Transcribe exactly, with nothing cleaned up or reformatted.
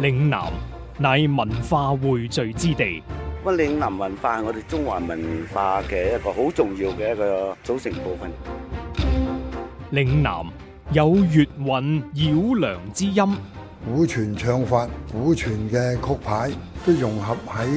嶺南乃文化匯聚之地。 咁嶺南文化係我哋中華文化嘅一個好重要嘅一個組成部分。 嶺南有粵韻繞梁之音， 古傳唱法、古傳嘅曲牌都融合喺